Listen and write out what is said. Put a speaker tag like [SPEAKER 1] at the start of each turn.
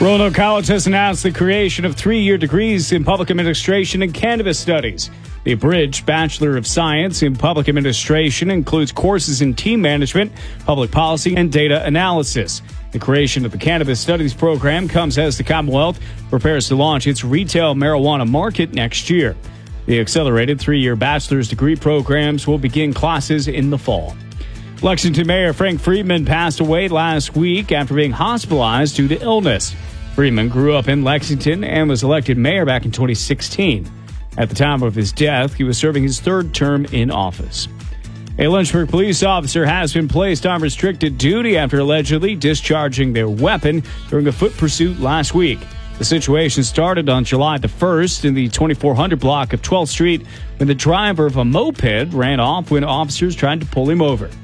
[SPEAKER 1] Roanoke College has announced the creation of 3-year degrees in public administration and cannabis studies. The abridged Bachelor of Science in Public Administration includes courses in team management, public policy, and data analysis. The creation of the Cannabis Studies program comes as the Commonwealth prepares to launch its retail marijuana market next year. The accelerated 3-year bachelor's degree programs will begin classes in the fall. Lexington Mayor Frank Friedman passed away last week after being hospitalized due to illness. Friedman grew up in Lexington and was elected mayor back in 2016. At the time of his death, he was serving his 3rd term in office. A Lynchburg police officer has been placed on restricted duty after allegedly discharging their weapon during a foot pursuit last week. The situation started on July the 1st in the 2400 block of 12th Street when the driver of a moped ran off when officers tried to pull him over.